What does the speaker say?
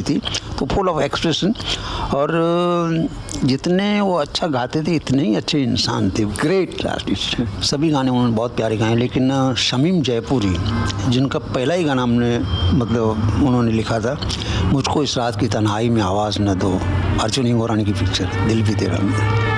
थी, तो full of expression, और जितने वो अच्छा गाते थे इतने ही अच्छे इंसान थे, ग्रेट आर्टिस्ट। सभी गाने उन्होंने बहुत प्यारे गाए, लेकिन शमीम जयपुरी जिनका पहला ही गाना हमने मतलब उन्होंने लिखा था, मुझको इस रात की तन्हाई में आवाज़ न दो, अर्जुन हिंगोरानी की पिक्चर दिल भी तेरा में।